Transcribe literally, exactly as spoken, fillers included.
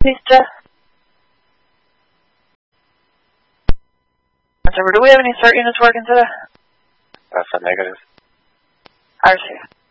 Lisa. Do we have any cert units working today? That's a negative. R C.